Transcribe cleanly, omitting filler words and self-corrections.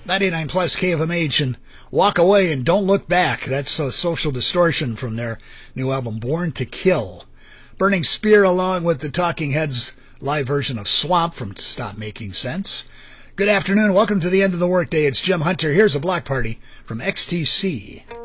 99 plus KFMH and Walk Away and Don't Look Back. That's Social Distortion from their new album Born to Kill. Burning Spear along with the Talking Heads live version of Swamp from Stop Making Sense. Good afternoon. Welcome to the end of the workday. It's Jim Hunter. Here's a block party from XTC.